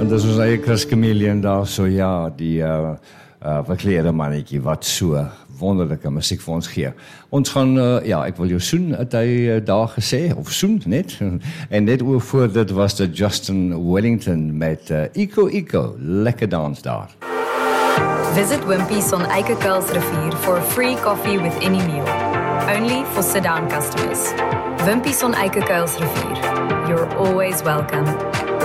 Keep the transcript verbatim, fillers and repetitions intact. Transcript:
En dis ons eie Chris Chameleon daar, so ja, die uh, uh, verkleerde mannetjie wat so wonderlike musiek vir ons gee. Ons gaan, uh, ja, ek wil jou soen, het hy uh, daar gesê, of soen, net. En net oor voor dit was de Justin Wellington met uh, Eco Eco, lekker dans daar. Visit Wimpy's on Eikekuilsrivier for a free coffee with any meal. Only for sit-down customers. Wimpy's on Eikekuilsrivier. You're always welcome.